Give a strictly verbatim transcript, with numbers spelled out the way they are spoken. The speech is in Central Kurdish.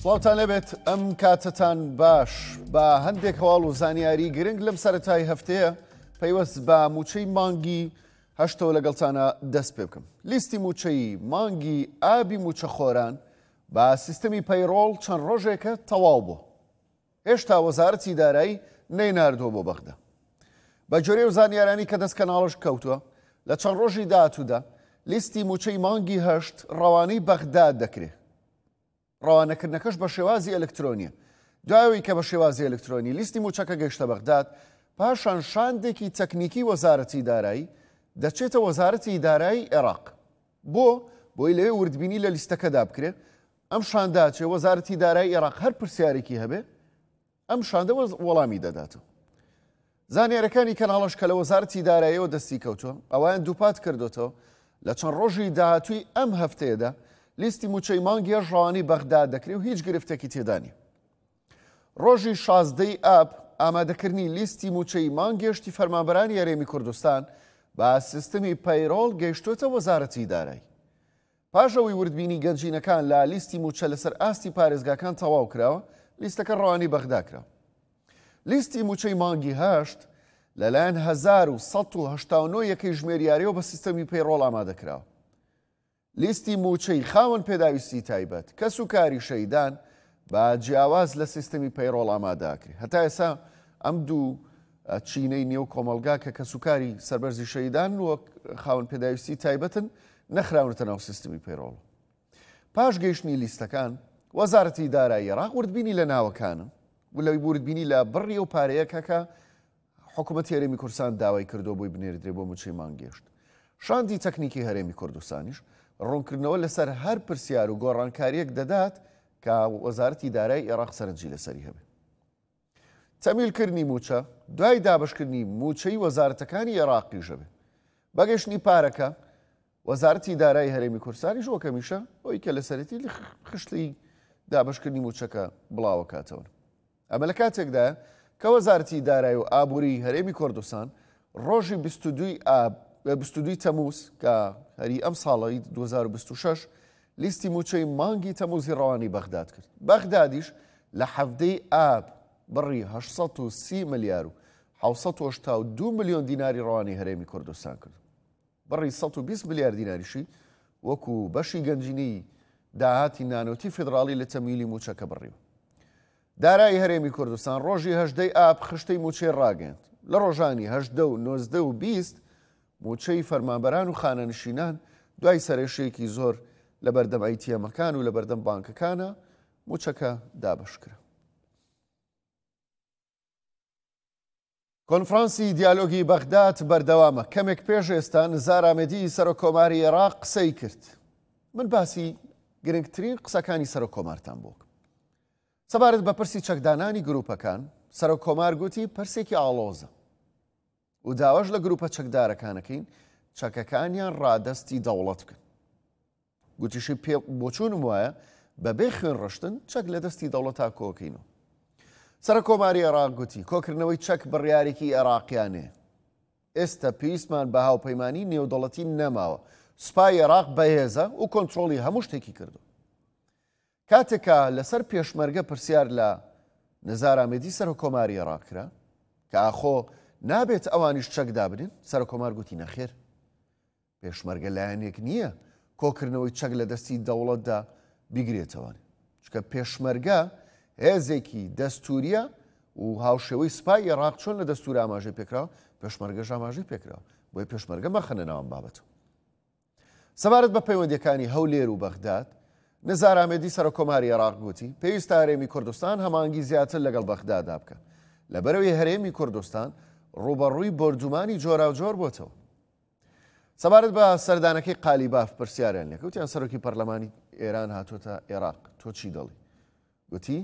سڵاوتان لەبێت ئەم کاتتان باش بە هەندێک هەواڵ و زانیاری گرنگ لەم سەرەتای هەفتەیە پەیوەست بە موچەی مانگی هەشتەوە لەگەڵتانە دەست پێ بکەم. لیستی موچەی مانگی ئابی موچەخۆران بە سیستەمی پەیڕۆڵ چەند ڕۆژێکە تەواو بوو. هێشتا وەزارەتی دارایی نەیناردووە بۆ بەغدا. بە جۆرێ و زانیارانی کە دەست کەناڵش کەوتووە لە چەند ڕۆژی داهاتوودا لیستی موچەی مانگی هەشت ڕەوانەی بەغداد دەکرێت. ڕەوانەکردنەکەش بە شێوازی ئەلکترۆنیە. دوایەوەی کە بە شێوازی ئەلکترۆنی لیستی موچەکە گەیشتە بەغداد، پاشان شاندێکی تەکنیکی وەزارەتی دارایی دەچێتە وەزارەتی دارایی عێراق بۆ بۆی لەوێ وردبینی لە لیستەکەدا بکرێت. ئەم شانداچێ وەزارەتی دارایی عێراق هەر پرسیارێکی هەبێ ئەم شاندە وەڵامی دەداتەوە. زانیارەکانی کەناڵەش کە لە وەزارەتی داراییەوە دەستی کەوتووە ئەویان دووپات کردوتەوە لە چەند ڕۆژی داهاتووی ئەم هەفتەیەدا لیستی موچەی مانگی ڕەوانەی بەغداد دەکرێت و هیچ گرفتێکی تێدا نیە. ڕۆژی شازدەی ئاب ئامادەکردنی لیستی موچەی مانگێشتی فەرمانبەرانی هەرێمی کوردستان بە سیستەمی پەیڕۆڵ گەیشتوتە وەزارەتی دارایی. پاشەوەی وردبینی گەنجینەکان لە لیستی موچە لەسەر ئاستی پارێزگاکان تەواو کراوە، لیستەکە ڕەوانەی بەغدا کراوە. لیستی موچەی مانگی هەشت لەلایەن هەزار و سەد و هەشتا و نۆ یەکەی ژمێریارەوە بە سیستەمی پەیڕۆڵ ئامادەکراوە. لیستی موچەی خاوەن پێداویستی تایبەت کە سوکاری شەیدان بە جیاواز لە سیستەمی پەیڕۆڵ ئامادەکرێت. هەتا ئێستا ئەم دوو چینەی نێو کۆمەلگا کە کە سوکاری سەربەرزی شەیدان وەک خاوەن پێداویستی تایبەتن نەخراونەتە ناو سیستەمی پەیڕۆڵ. پاش گەیشتنی لیستەکان وەزارەتی دارایی عێراق وردبینی لە ناوەکانم و لەوەی وردبینی لە بڕی و پارەیەکە کە حکوومەتی هەرێمی کوردستان داوای کردو بۆی بنێردرێ بۆ موچەی مانگێشت. شاندی تەکنیکی هەرێمی کوردستانیش ڕوونکردنەوە لەسەر هەر پرسیار و گۆڕانکاریەک دەدات کە وەزارەتی دارایی عێراق سەرنجی لەسەری هەبێ. تەمیلکردنی موچە دوای دابشکردنی موچەی وەزارەتەکانی عێراقیش هەبێ. بەگەشتنی پارەکە وەزارەتی دارایی هەرێمی کوردستانیش وەک هەمیشە ئەوەی کە لەسەرەتی خشتی دابشکردنی موچەکە بڵاوە کاتەوە. ئەمە لە کاتێکدا کە وەزارەتی دارایی و ئابووری هەرێمی کوردستان ڕۆژی بیست و دووی ئاب بیست و دووی تەمووز کە هەری ئەم ساڵی دوو هەزار و بیست و شەش لیستی موچەی مانگی تەمووزی ڕەوانەی بەغداد کرد. بەغدادیش لە هەفتەی ئاب بڕی هەشت سەد و سی ملیار و حەوت سەد و هەشتا و دوو ملیۆن دیناری ڕەوانەی هەرێمی کوردستان کرد. بڕی سەد و بیست ملیار دیناریشی وەکو بەشی گەنجینەی داهاتی نانۆتی فیدراڵی لە تەمیلی موچەکە بڕیوە. دارایی هەرێمی کوردستان ڕۆژی هەژدەی ئاب خشتەی موچەی ڕاگەاند. لە ڕۆژانی هەژدە و نۆزدە و بیست موچەی فەرمانبەران و خانەنشینان دوای سەرێشەیەکی زۆر لە بەردەم ئەیتیەمەکان و لە بەردەم بانکەکانە موچەکە دابشکرا. کۆنفرانسی دیالۆگی بەغداد بەردەوامە. کەمێک پێش ئێستا نزار ئامێدی سەرۆکۆماری عێراق قسەی کرد. من باسی گرنگترین قسەکانی سەرۆکۆمارتان بۆ بکەم. سەبارەت بە پرسی چەکدانانی گروپەکان سەرۆکۆمار گوتی پرسێکی ئاڵۆزە و داواش لە گروپە چەکدارەکانەکەین چەکەکانیان ڕادەستی دەوڵەت بکەن. گوتیشی پێ بۆچوونم وایە بەبێ خوێن ڕشتن چەک لە دەستی دەوڵەتا کۆکەینەوە. سەرۆکۆماری عێراق گوتی کۆکردنەوەی چەک بڕیارێکی عێراقیانەیە. ئێستا پێویستمان بە هاوپەیمانی نێودەوڵەتی نەماوە. سوپای عێراق بەهێزە و کۆنتڕۆڵی هەموو شتێکی کردو. کاتێکە لەسەر پێشمەرگە پرسیار لە نزار ئامێدی سەرۆکۆماری عێراق کرا کە ئاخۆ نابێت ئەوانیش چەکدا بنین، سەرۆکۆمار گوتی نەخێر. پێشمەرگە لایەنێک نییە کۆکردنەوەی چەک لە دەستی دەوڵەتدا بیگرێتەوە. چکە پێشمەرگە هێزێکی دەستوریە و هاوشێوەی سوپای عێراق چۆن لە دەستور ئاماژەی پێکراوە پێشمەرگەش ئاماژەی پێکراوە. بۆی پێشمەرگە مەخەنە ناوەم بابەتەوە. سەبارەت بە پەیوەندیەکانی هەولێر و بەغداد نزار ئامێدی سەرۆکۆماری عێراق گوتی پێویستە هەرێمی کوردستان هەمانگی زیاتر لەگەڵ بەغدادا بکە. لەبەرەوەی هەرێمی کوردستان ڕوبەڕووی بردومانی جۆرا و جۆر بۆتەوە. سەبارەت بە سەردانەکەی قالیباف پرسیاریان لێ کەوتیان سەرۆکی پەرلەمانی ئێران هاتوۆتە عێراق تۆ چی دەڵی؟ گوتی